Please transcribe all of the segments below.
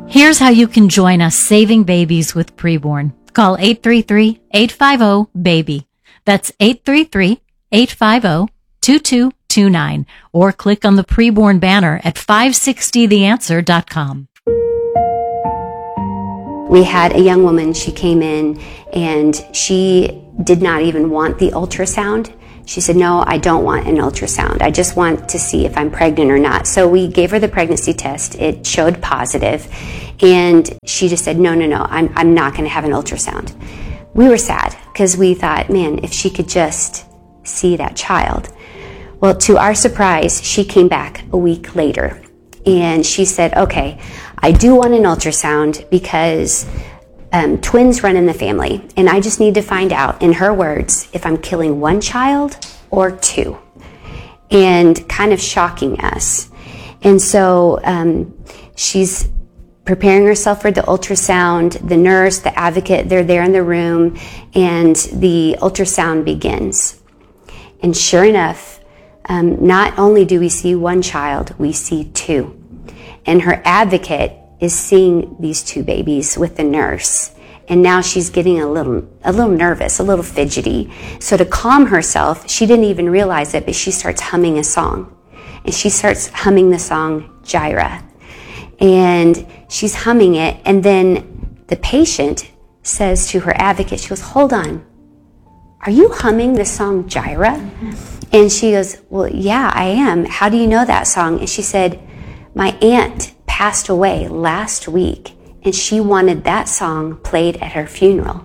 Here's how you can join us saving babies with preborn. Call 833-850-BABY. That's 833-850-2229. Or click on the preborn banner at 560theanswer.com. We had a young woman, she came in and she did not even want the ultrasound. She said, no, I don't want an ultrasound. I just want to see if I'm pregnant or not. So we gave her the pregnancy test. It showed positive. And she just said, no, I'm not going to have an ultrasound. We were sad because we thought, man, if she could just see that child. Well, to our surprise, she came back a week later. And she said, okay, I do want an ultrasound because twins run in the family, and I just need to find out, in her words, if I'm killing one child or two, and kind of shocking us. And so she's preparing herself for the ultrasound. The nurse, the advocate, they're there in the room, and the ultrasound begins. And sure enough, not only do we see one child, we see two. And her advocate is seeing these two babies with the nurse. And now she's getting a little nervous, a little fidgety. So to calm herself, she didn't even realize it, but she starts humming a song. And she starts humming the song Jireh. And she's humming it, and then the patient says to her advocate, she goes, hold on, are you humming the song Jireh? And she goes, well, yeah, I am. How do you know that song? And she said, my aunt passed away last week, and she wanted that song played at her funeral.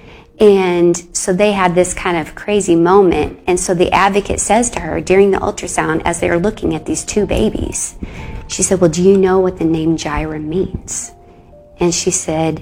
And so they had this kind of crazy moment. And so the advocate says to her during the ultrasound, as they are looking at these two babies, she said, well, do you know what the name Jireh means? And she said,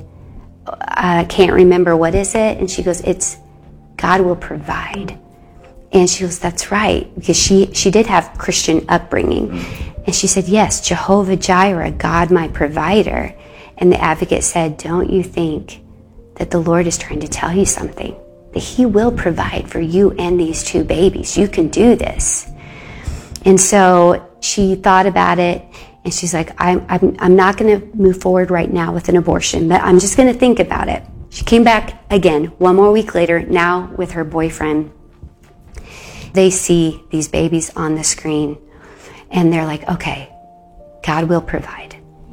I can't remember. What is it? And she goes, it's God will provide. And she goes, that's right, because she did have Christian upbringing. And she said, yes, Jehovah Jireh, God my provider. And the advocate said, don't you think that the Lord is trying to tell you something? That he will provide for you and these two babies. You can do this. And so she thought about it, and she's like, I'm not going to move forward right now with an abortion, but I'm just going to think about it. She came back again 1 more week later, now with her boyfriend. They see these babies on the screen, and they're like, okay, God will provide.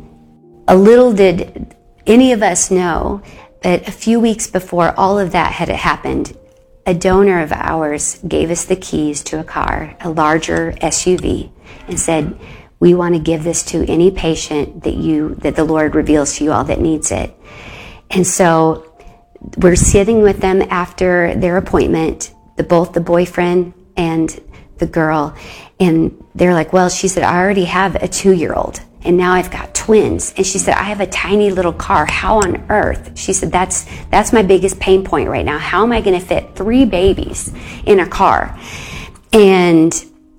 A little did any of us know that a few weeks before all of that had happened, a donor of ours gave us the keys to a car, a larger SUV, and said, we want to give this to any patient that the Lord reveals to you all that needs it. And so we're sitting with them after their appointment, both the boyfriend and the girl, and they're like, well, she said, I already have a 2-year-old, and now I've got twins. And she said, I have a tiny little car. How on earth? She said, that's my biggest pain point right now. How am I going to fit 3 babies in a car? And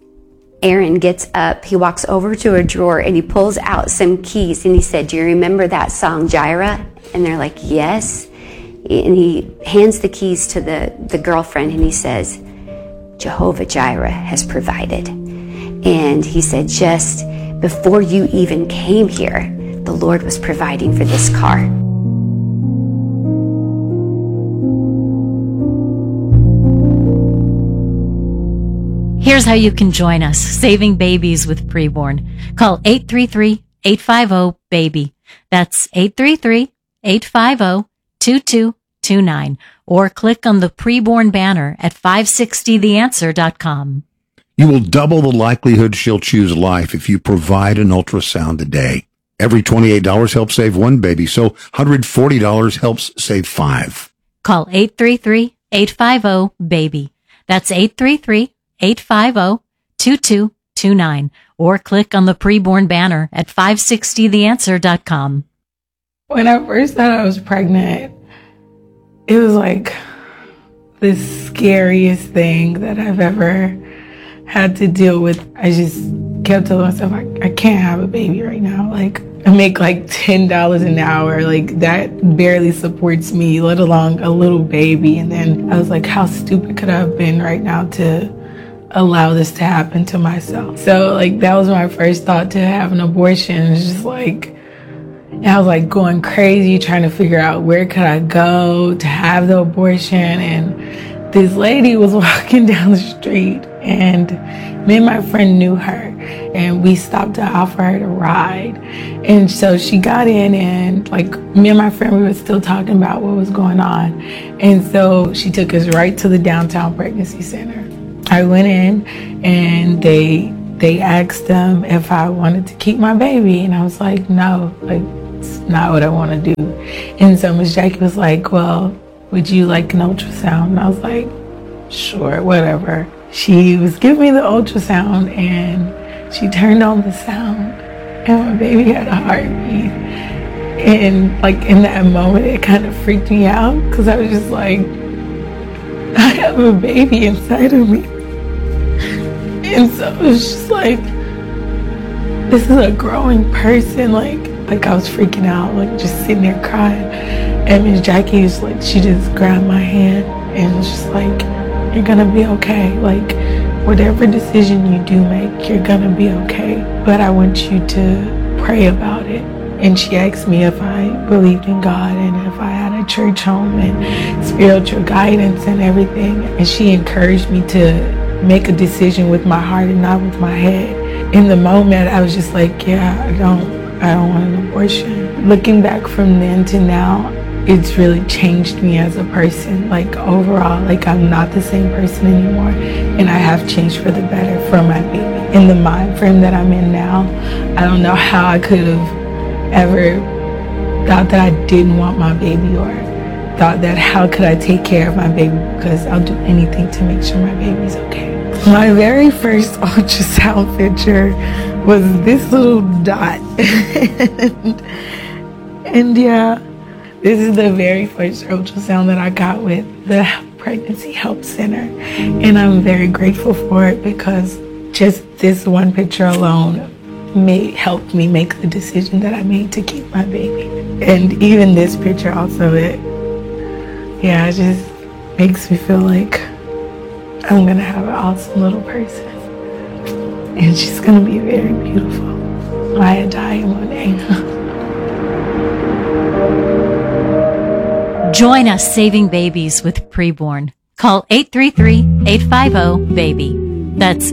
Aaron gets up, he walks over to a drawer, and he pulls out some keys, and he said, do you remember that song, Jireh? And they're like, yes. And he hands the keys to the girlfriend, and he says, Jehovah Jireh has provided. And he said, just before you even came here, the Lord was providing for this car. Here's how you can join us saving babies with preborn. Call 833-850-BABY. That's 833-850-2229. Or click on the preborn banner at 560theanswer.com. You will double the likelihood she'll choose life if you provide an ultrasound today. Every $28 helps save 1 baby, so $140 helps save 5. Call 833-850-BABY. That's 833-850-2229. Or click on the preborn banner at 560theanswer.com. When I first thought I was pregnant, it was like the scariest thing that I've ever had to deal with. I just kept telling myself, I can't have a baby right now. Like, I make like $10 an hour. Like, that barely supports me, let alone a little baby. And then I was like, how stupid could I have been right now to allow this to happen to myself? So like, that was my first thought to have an abortion. It's just like, And I was like going crazy trying to figure out where could I go to have the abortion. And this lady was walking down the street, and me and my friend knew her, and we stopped to offer her to ride. And so she got in, and like me and my friend, we were still talking about what was going on. And so she took us right to the downtown pregnancy center. I went in, and they asked them if I wanted to keep my baby, and I was like, no, like it's not what I want to do. And so Miss Jackie was like, well, would you like an ultrasound? And I was like, sure, whatever. She was giving me the ultrasound, and she turned on the sound, and my baby had a heartbeat. And like in that moment, it kind of freaked me out, because I was just like, I have a baby inside of me. And so it was just like, this is a growing person. Like I was freaking out, like just sitting there crying. And Miss Jackie was like, she just grabbed my hand and was just like, you're gonna be okay. Like whatever decision you do make, you're gonna be okay. But I want you to pray about it. And she asked me if I believed in God and if I had a church home and spiritual guidance and everything. And she encouraged me to make a decision with my heart and not with my head. In the moment, I was just like, yeah, I don't want an abortion. Looking back from then to now, it's really changed me as a person. Like overall, like I'm not the same person anymore, and I have changed for the better for my baby. In the mind frame that I'm in now, I don't know how I could have ever thought that I didn't want my baby, or thought that how could I take care of my baby, because I'll do anything to make sure my baby's okay. My very first ultrasound picture was this little dot. And yeah, this is the very first ultrasound that I got with the Pregnancy Help Center. And I'm very grateful for it, because just this one picture alone helped me make the decision that I made to keep my baby. And even this picture also, it just makes me feel like I'm gonna have an awesome little person, and she's gonna be very beautiful. Maya dying one day. Join us saving babies with Preborn. Call 833-850-BABY. That's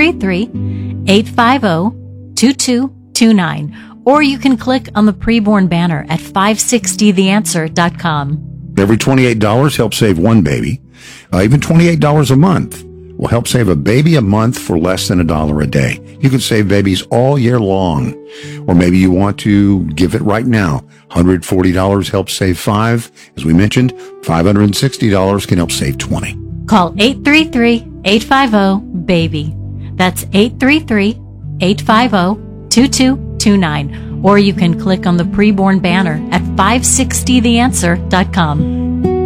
833-850-2229. Or you can click on the Preborn banner at 560theanswer.com. Every $28 helps save one baby. Even $28 a month will help save a baby a month for less than $1 a day. You can save babies all year long. Or maybe you want to give it right now. $140 helps save 5. As we mentioned, $560 can help save 20. Call 833-850-BABY. That's 833-850-2229. Or you can click on the Preborn banner at 560theanswer.com.